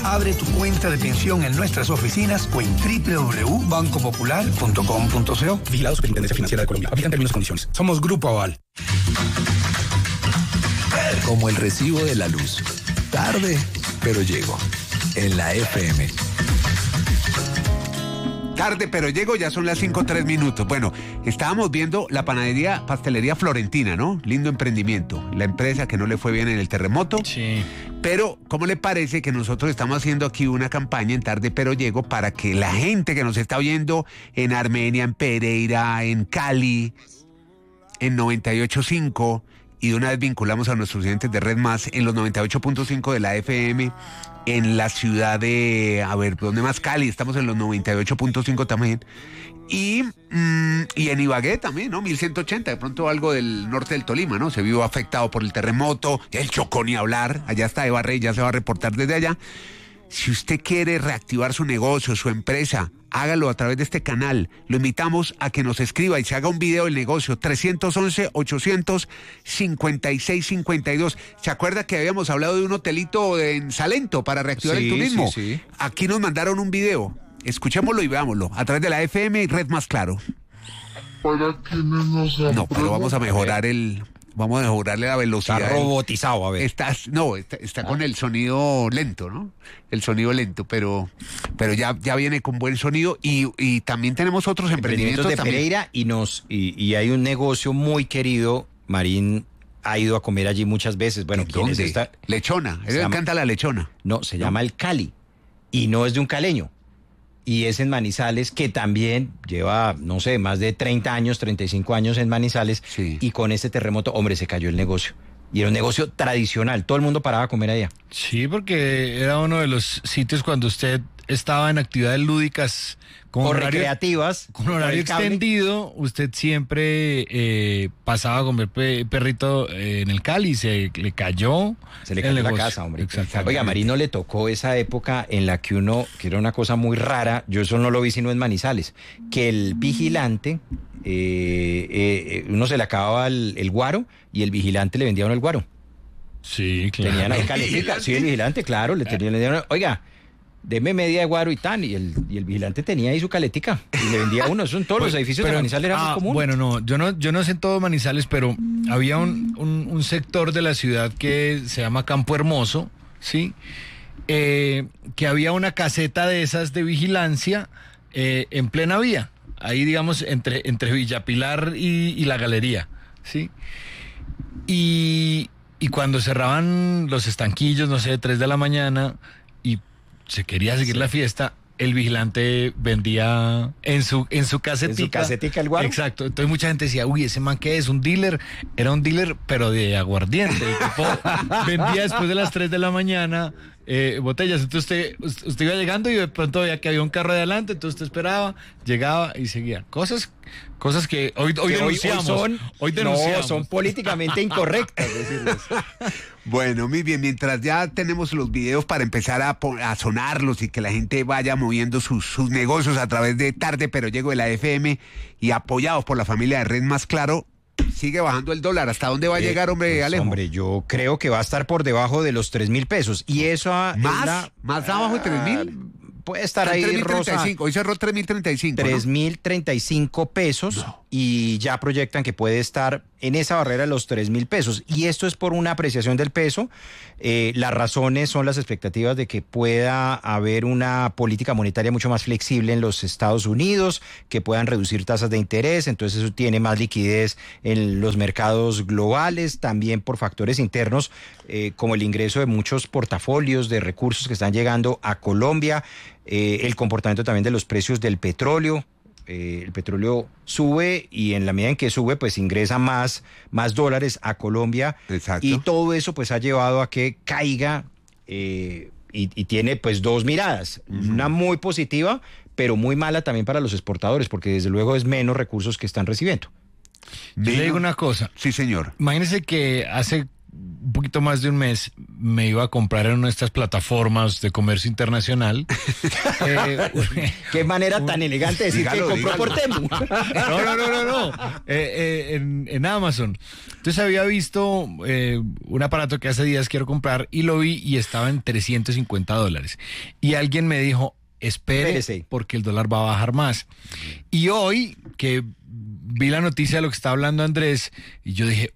Abre tu cuenta de pensión en nuestras oficinas o en www.bancopopular.com.co. Vigilado Superintendencia Financiera de Colombia. Aplican términos y condiciones. Somos Grupo Aval. Como el recibo de la luz. Tarde, pero llego. En la FM. Tarde, pero llego, ya son las 5:03. Bueno, estábamos viendo la pastelería Florentina, ¿no? Lindo emprendimiento. La empresa que no le fue bien en el terremoto. Sí. Pero, ¿cómo le parece que nosotros estamos haciendo aquí una campaña en Tarde, pero llego, para que la gente que nos está oyendo en Armenia, en Pereira, en Cali, en 98.5, y de una vez vinculamos a nuestros oyentes de Red Más en los 98.5 de la FM, en la ciudad de, ¿dónde más? Cali, estamos en los 98.5 también, y en Ibagué también, ¿no? 1180, de pronto algo del norte del Tolima, ¿no? Se vio afectado por el terremoto, el Chocó ni hablar, allá está Eva Rey, ya se va a reportar desde allá. Si usted quiere reactivar su negocio, su empresa, hágalo a través de este canal. Lo invitamos a que nos escriba y se haga un video del negocio. 311-856-52. ¿Se acuerda que habíamos hablado de un hotelito en Salento para reactivar el turismo? Sí. Aquí nos mandaron un video. Escuchémoslo y veámoslo. A través de la FM y Red Más Claro. Para quienes nos No, pero vamos a mejorar Vamos a mejorarle la velocidad. Está robotizado, a ver. Está con el sonido lento, ¿no? El sonido lento, pero ya viene con buen sonido y también tenemos otros emprendimientos de también. Pereira y hay un negocio muy querido. Marín ha ido a comer allí muchas veces. Bueno, ¿quién es esta? Lechona, a él le encanta la lechona. No, se llama El Cali y no es de un caleño. Y es en Manizales, que también lleva, no sé, más de 30 años, 35 años en Manizales. Sí. Y con este terremoto, hombre, se cayó el negocio. Y era un negocio tradicional, todo el mundo paraba a comer allá. Sí, porque era uno de los sitios cuando usted estaba en actividades lúdicas o recreativas. Con horario extendido, usted siempre pasaba a comer perrito en el Cali, se le cayó la casa, hombre. Oiga, a Marino le tocó esa época en la que era una cosa muy rara, yo eso no lo vi sino en Manizales, que el vigilante, uno se le acababa el guaro y el vigilante le vendía a uno el guaro. Sí, claro. Tenían ahí caletica. Sí, el vigilante, claro, le dieron, oiga, deme media de guaro y tan, y el vigilante tenía ahí su caletica y le vendía a uno. Eso en todos los edificios de Manizales era muy común. Bueno, no, yo no sé en todo Manizales, pero había un sector de la ciudad que se llama Campo Hermoso, ¿sí? Que había una caseta de esas de vigilancia en plena vía, ahí digamos entre Villa Pilar y la Galería, ¿sí? Y cuando cerraban los estanquillos, no sé, 3 de la mañana, y se quería seguir la fiesta, el vigilante vendía en su casetica. En su casetica el guaro. Exacto. Entonces mucha gente decía, uy, ¿ese man qué es? ¿Un dealer? Era un dealer, pero de aguardiente. El tipo vendía después de las 3 de la mañana botellas. Entonces usted iba llegando y de pronto veía que había un carro adelante, entonces usted esperaba, llegaba y seguía. Cosas que hoy denunciamos. Hoy denunciamos. No, son políticamente incorrectas decirles. Bueno, muy bien, mientras ya tenemos los videos para empezar a sonarlos y que la gente vaya moviendo sus negocios a través de Tarde, pero llego de la FM y apoyados por la familia de Red Más Claro, sigue bajando el dólar. ¿Hasta dónde va a llegar, hombre, pues, Alejo? Hombre, yo creo que va a estar por debajo de los 3.000 pesos. Y eso ¿Más abajo de 3.000? Puede estar ahí, Rosa. Hoy cerró 3.035. 3.035 pesos, no. Y ya proyectan que puede estar en esa barrera de los 3.000 pesos. Y esto es por una apreciación del peso. Las razones son las expectativas de que pueda haber una política monetaria mucho más flexible en los Estados Unidos, que puedan reducir tasas de interés, entonces eso tiene más liquidez en los mercados globales, también por factores internos, como el ingreso de muchos portafolios de recursos que están llegando a Colombia, el comportamiento también de los precios del petróleo. El petróleo sube y en la medida en que sube, pues ingresa más dólares a Colombia. Exacto. Y todo eso pues ha llevado a que caiga y tiene pues dos miradas. Uh-huh. Una muy positiva, pero muy mala también para los exportadores, porque desde luego es menos recursos que están recibiendo. Yo le digo una cosa. Sí, señor. Imagínese que hace un poquito más de un mes me iba a comprar en una de estas plataformas de comercio internacional. Qué manera tan elegante de decir Dígalo, que compró por dígalo. Temu. No. En Amazon. Entonces había visto un aparato que hace días quiero comprar y lo vi y estaba en $350. Y alguien me dijo, espérese, porque el dólar va a bajar más. Y hoy que vi la noticia de lo que está hablando Andrés, y yo dije,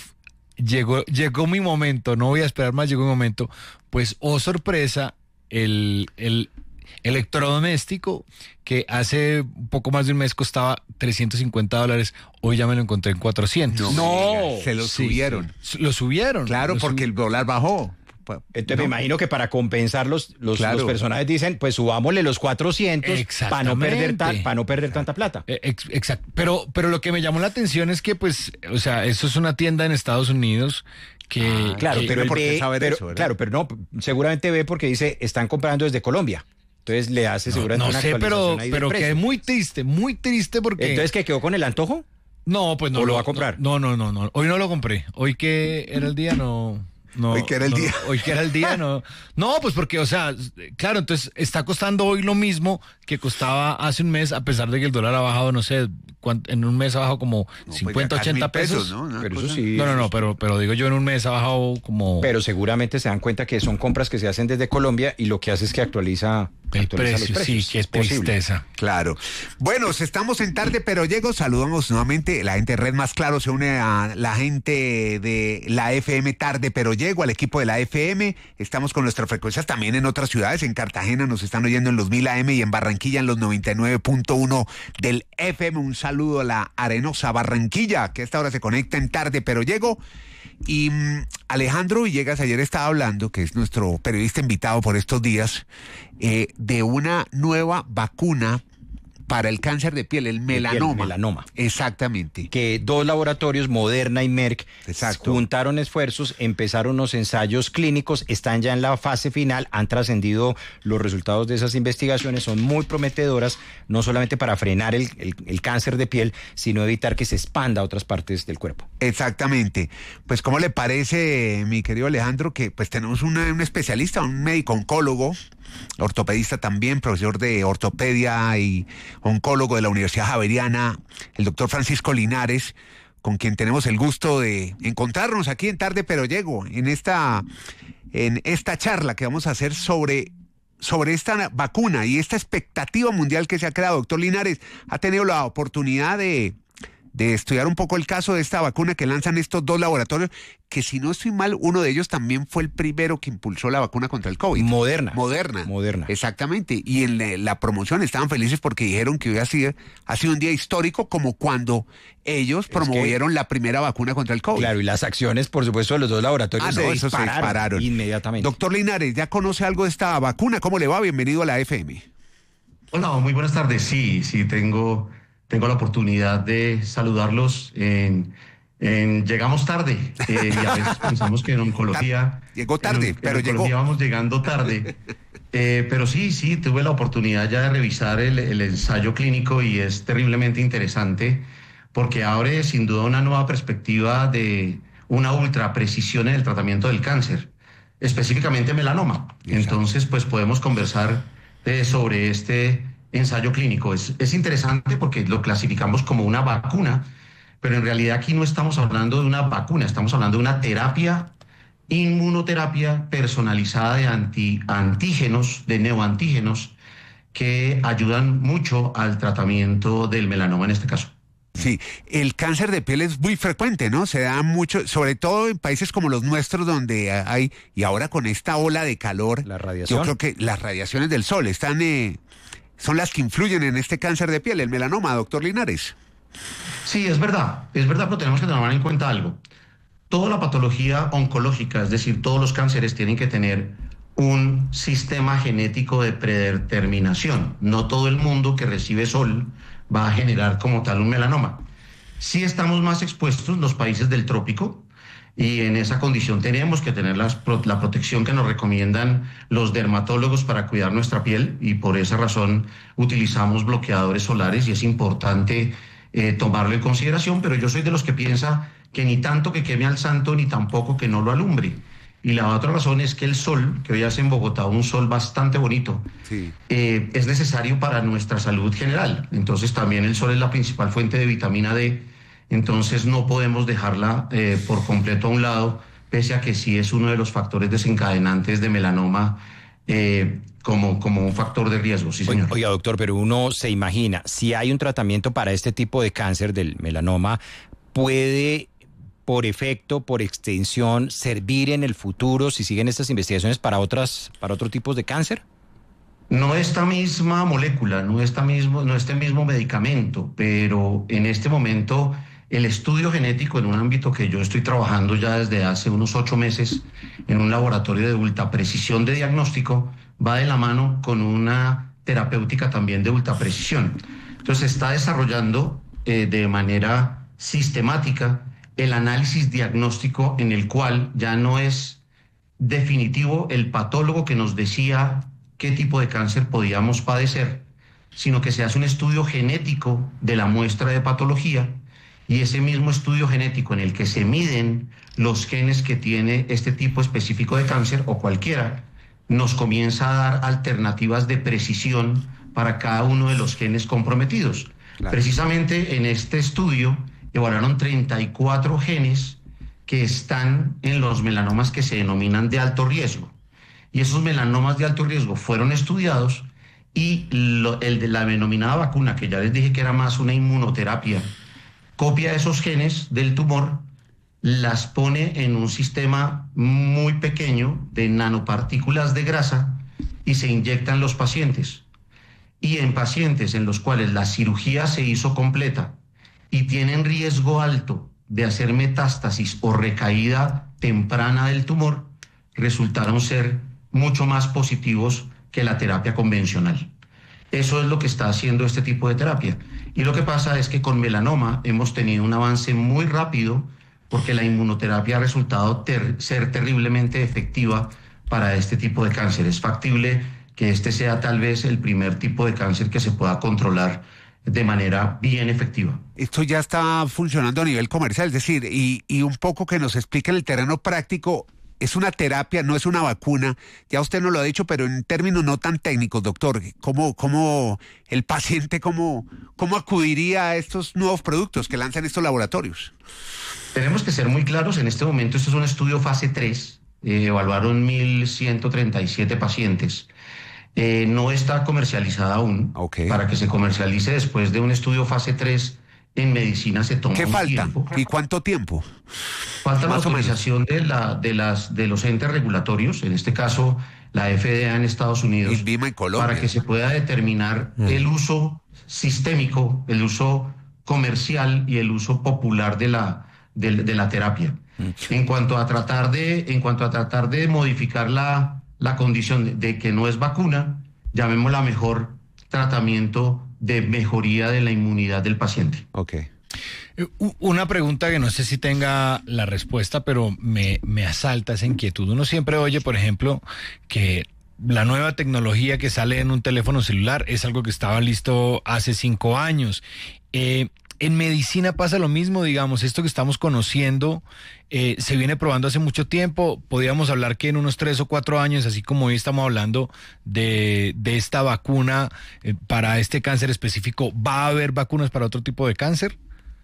llegó mi momento, no voy a esperar más, llegó mi momento. Pues, oh sorpresa, el electrodoméstico que hace un poco más de un mes costaba $350, hoy ya me lo encontré en 400. No, se lo subieron. Sí, lo subieron. Claro, porque el dólar bajó. Entonces me imagino que para compensar los personajes dicen, pues subámosle los 400 para no perder tanta plata. Exacto. Pero lo que me llamó la atención es que, pues, o sea, eso es una tienda en Estados Unidos que... Claro, pero él ve, claro, pero no, seguramente ve porque dice, están comprando desde Colombia. Entonces le hace seguramente una actualización ahí del pero precio. quedé muy triste porque... Entonces, ¿qué quedó con el antojo? No, pues no. ¿O lo va a comprar? No. Hoy no lo compré. Hoy que era el día, no. Hoy que era el día. Hoy que era el día, no. No, pues porque, o sea, claro, entonces está costando hoy lo mismo que costaba hace un mes, a pesar de que el dólar ha bajado, no sé, en un mes ha bajado como 50, 80 pesos. ¿no? Pero eso sí. No, pero digo yo, en un mes ha bajado como... Pero seguramente se dan cuenta que son compras que se hacen desde Colombia y lo que hace es que actualiza el precio, los precios. sí, que es tristeza. Claro. Bueno, estamos en Tarde Pero Llego. Saludamos nuevamente. La gente de Red Más Claro se une a la gente de la FM Tarde Pero Llego, al equipo de la FM. Estamos con nuestras frecuencias también en otras ciudades. En Cartagena nos están oyendo en los 1000 AM y en Barranquilla en los 99.1 del FM. Un saludo a la arenosa Barranquilla, que a esta hora se conecta en Tarde Pero Llego. Y Alejandro Villegas ayer estaba hablando, que es nuestro periodista invitado por estos días, de una nueva vacuna para el cáncer de piel, el melanoma. Exactamente. Que dos laboratorios, Moderna y Merck, Exacto. juntaron esfuerzos, empezaron unos ensayos clínicos, están ya en la fase final, han trascendido los resultados de esas investigaciones, son muy prometedoras, no solamente para frenar el cáncer de piel, sino evitar que se expanda a otras partes del cuerpo. Exactamente. Pues, ¿cómo le parece, mi querido Alejandro, que pues tenemos un especialista, un médico oncólogo, ortopedista también, profesor de ortopedia y oncólogo de la Universidad Javeriana, el doctor Francisco Linares, con quien tenemos el gusto de encontrarnos aquí en Tarde Pero Llego, en esta charla que vamos a hacer sobre esta vacuna y esta expectativa mundial que se ha creado? Doctor Linares, ¿ha tenido la oportunidad de estudiar un poco el caso de esta vacuna que lanzan estos dos laboratorios, que si no estoy mal, uno de ellos también fue el primero que impulsó la vacuna contra el COVID? Moderna. Exactamente. Y en la promoción estaban felices porque dijeron que hoy ha sido un día histórico, como cuando ellos promovieron la primera vacuna contra el COVID. Claro, y las acciones, por supuesto, de los dos laboratorios se dispararon inmediatamente. Doctor Linares, ¿ya conoce algo de esta vacuna? ¿Cómo le va? Bienvenido a la FM. Hola, muy buenas tardes. Sí, tengo la oportunidad de saludarlos llegamos tarde y a veces pensamos que en oncología... Llegó tarde, pero llegó. Vamos llegando tarde. Pero sí, tuve la oportunidad ya de revisar el ensayo clínico y es terriblemente interesante porque abre sin duda una nueva perspectiva de una ultra precisión en el tratamiento del cáncer, específicamente melanoma. Exacto. Entonces, pues podemos conversar sobre este ensayo clínico. Es interesante porque lo clasificamos como una vacuna, pero en realidad aquí no estamos hablando de una vacuna, estamos hablando de una terapia, inmunoterapia personalizada de antígenos, de neoantígenos, que ayudan mucho al tratamiento del melanoma en este caso. Sí, el cáncer de piel es muy frecuente, ¿no? Se da mucho, sobre todo en países como los nuestros, donde hay, y ahora con esta ola de calor, la radiación. Yo creo que las radiaciones del sol son las que influyen en este cáncer de piel, el melanoma, doctor Linares. Sí, es verdad, pero tenemos que tomar en cuenta algo. Toda la patología oncológica, es decir, todos los cánceres tienen que tener un sistema genético de predeterminación. No todo el mundo que recibe sol va a generar como tal un melanoma. Sí estamos más expuestos en los países del trópico y en esa condición tenemos que tener la protección que nos recomiendan los dermatólogos para cuidar nuestra piel y por esa razón utilizamos bloqueadores solares y es importante tomarlo en consideración, pero yo soy de los que piensa que ni tanto que queme al santo, ni tampoco que no lo alumbre. Y la otra razón es que el sol, que hoy hace en Bogotá un sol bastante bonito, Sí. es necesario para nuestra salud general. Entonces también el sol es la principal fuente de vitamina D, entonces no podemos dejarla por completo a un lado, pese a que sí es uno de los factores desencadenantes de melanoma como un factor de riesgo. Sí, señor. Oiga, doctor, pero uno se imagina, si hay un tratamiento para este tipo de cáncer del melanoma, ¿puede por efecto, por extensión, servir en el futuro si siguen estas investigaciones para otros tipos de cáncer? No esta misma molécula, no este mismo medicamento, pero en este momento el estudio genético en un ámbito que yo estoy trabajando ya desde hace unos 8 meses en un laboratorio de ultra precisión de diagnóstico va de la mano con una terapéutica también de ultra precisión. Entonces se está desarrollando de manera sistemática el análisis diagnóstico en el cual ya no es definitivo el patólogo que nos decía qué tipo de cáncer podíamos padecer, sino que se hace un estudio genético de la muestra de patología y ese mismo estudio genético en el que se miden los genes que tiene este tipo específico de cáncer o cualquiera, nos comienza a dar alternativas de precisión para cada uno de los genes comprometidos. Claro. Precisamente en este estudio evaluaron 34 genes que están en los melanomas que se denominan de alto riesgo. Y esos melanomas de alto riesgo fueron estudiados y el de la denominada vacuna, que ya les dije que era más una inmunoterapia, copia esos genes del tumor, las pone en un sistema muy pequeño de nanopartículas de grasa y se inyectan los pacientes. Y en pacientes en los cuales la cirugía se hizo completa y tienen riesgo alto de hacer metástasis o recaída temprana del tumor, resultaron ser mucho más positivos que la terapia convencional. Eso es lo que está haciendo este tipo de terapia. Y lo que pasa es que con melanoma hemos tenido un avance muy rápido porque la inmunoterapia ha resultado ser terriblemente efectiva para este tipo de cáncer. Es factible que este sea tal vez el primer tipo de cáncer que se pueda controlar de manera bien efectiva. Esto ya está funcionando a nivel comercial, es decir, y un poco que nos explique en el terreno práctico, es una terapia, no es una vacuna, ya usted nos lo ha dicho, pero en términos no tan técnicos, doctor, ¿cómo el paciente, cómo acudiría a estos nuevos productos que lanzan estos laboratorios? Tenemos que ser muy claros, en este momento esto es un estudio fase 3, evaluaron 1.137 pacientes. No está comercializada aún. Okay. Para que se comercialice después de un estudio fase 3 en medicina se toma un tiempo. ¿Y cuánto tiempo? Falta la autorización de los entes regulatorios, en este caso la FDA en Estados Unidos, INVIMA en Colombia, para que se pueda determinar el uso sistémico, el uso comercial y el uso popular de la terapia. En cuanto a tratar de modificar la condición de que no es vacuna, llamémosla mejor tratamiento de mejoría de la inmunidad del paciente. Okay. Una pregunta que no sé si tenga la respuesta, pero me asalta esa inquietud. Uno siempre oye, por ejemplo, que la nueva tecnología que sale en un teléfono celular es algo que estaba listo hace 5 años. En medicina pasa lo mismo, digamos, esto que estamos conociendo se viene probando hace mucho tiempo. Podríamos hablar que en unos 3 o 4 años, así como hoy estamos hablando de esta vacuna para este cáncer específico, ¿va a haber vacunas para otro tipo de cáncer?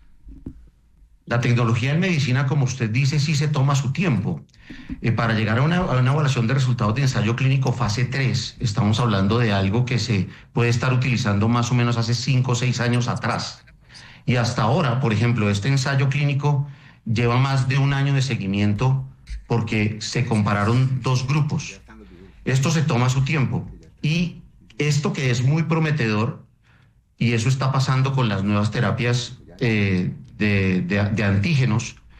La tecnología en medicina, como usted dice, sí se toma su tiempo. Para llegar a una evaluación de resultados de ensayo clínico fase 3, estamos hablando de algo que se puede estar utilizando más o menos hace 5 o 6 años atrás. Y hasta ahora, por ejemplo, este ensayo clínico lleva más de 1 año de seguimiento porque se compararon 2 grupos. Esto se toma su tiempo. Y esto que es muy prometedor, y eso está pasando con las nuevas terapias de antígenos,